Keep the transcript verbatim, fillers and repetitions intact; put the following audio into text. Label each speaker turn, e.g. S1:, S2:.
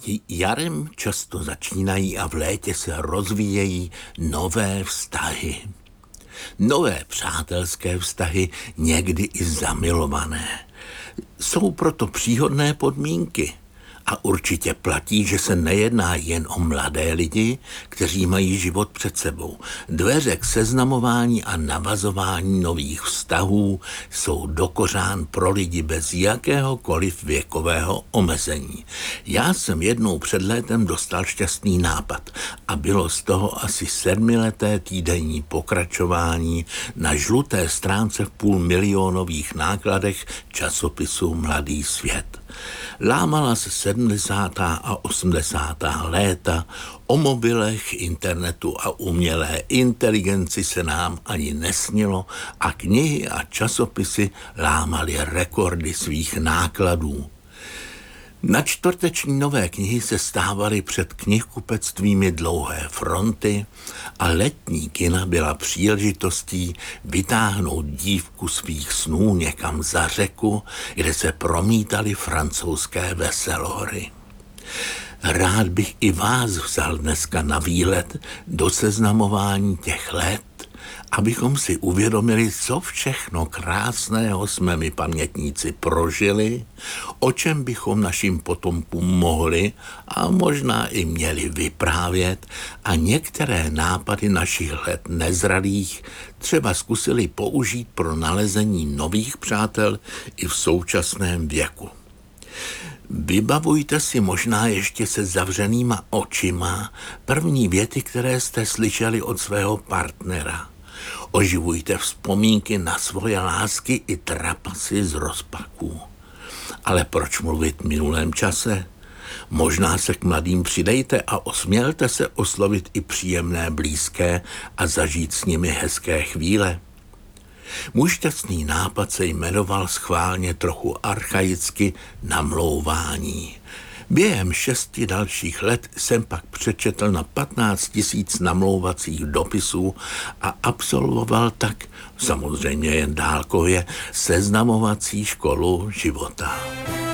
S1: Jarem často začínají a v létě se rozvíjejí nové vztahy. Nové přátelské vztahy, někdy i zamilované. Jsou proto příhodné podmínky. A určitě platí, že se nejedná jen o mladé lidi, kteří mají život před sebou. Dveře k seznamování a navazování nových vztahů jsou dokořán pro lidi bez jakéhokoliv věkového omezení. Já jsem jednou před létem dostal šťastný nápad a bylo z toho asi sedmileté týdenní pokračování na žluté stránce v půlmilionových nákladech časopisu Mladý svět. Lámala se sedmdesátá a osmdesátá léta, o mobilech, internetu a umělé inteligenci se nám ani nesnilo a knihy a časopisy lámaly rekordy svých nákladů. Na čtvrteční nové knihy se stávaly před knihkupectvími dlouhé fronty a letní kina byla příležitostí vytáhnout dívku svých snů někam za řeku, kde se promítaly francouzské veselohry. Rád bych i vás vzal dneska na výlet do seznamování těch let, abychom si uvědomili, co všechno krásného jsme my pamětníci prožili, o čem bychom našim potomkům mohli a možná i měli vyprávět a některé nápady našich let nezralých třeba zkusili použít pro nalezení nových přátel i v současném věku. Vybavujte si možná ještě se zavřenýma očima první věty, které jste slyšeli od svého partnera. Oživujte vzpomínky na svoje lásky i trapasy z rozpaků. Ale proč mluvit v minulém čase? Možná se k mladým přidejte a osmělte se oslovit i příjemné blízké a zažít s nimi hezké chvíle. Můj šťastný nápad se jmenoval schválně trochu archaicky namlouvání. Během šesti dalších let jsem pak přečetl na patnáct tisíc namlouvacích dopisů a absolvoval tak, samozřejmě jen dálkově, seznamovací školu života.